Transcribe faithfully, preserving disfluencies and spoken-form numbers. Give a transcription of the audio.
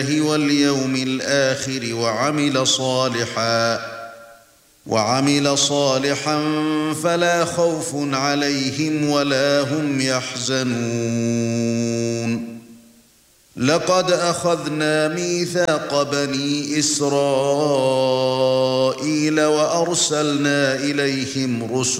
واليوم الآخر وعمل صالحا وعمل صالحا فلا خوف عليهم ولا هم يحزنون لقد أخذنا ميثاق بني إسرائيل وأرسلنا إليهم رسلا